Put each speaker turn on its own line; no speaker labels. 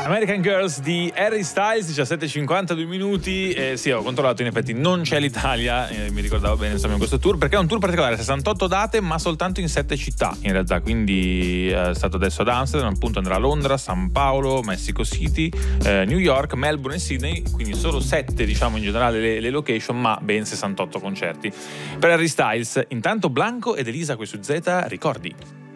American Girls di Harry Styles, 17:52 minuti. Sì, ho controllato, in effetti non c'è l'Italia, mi ricordavo bene insomma in questo tour, perché è un tour particolare, 68 date ma soltanto in 7 città in realtà, quindi è stato adesso ad Amsterdam, appunto andrà a Londra, San Paolo, Mexico City, New York, Melbourne e Sydney, quindi solo 7 diciamo in generale le location, ma ben 68 concerti. Per Harry Styles, intanto Blanco ed Elisa qui su Z, ricordi.